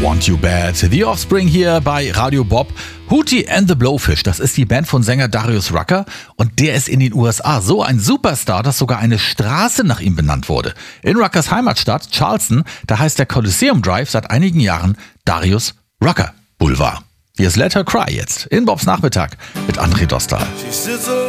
Want You Bad. The Offspring hier bei Radio Bob. Hootie and the Blowfish, das ist die Band von Sänger Darius Rucker und der ist in den USA so ein Superstar, dass sogar eine Straße nach ihm benannt wurde. In Ruckers Heimatstadt Charleston, da heißt der Coliseum Drive seit einigen Jahren Darius Rucker Boulevard. Hier ist Let Her Cry jetzt in Bobs Nachmittag mit André Dostal.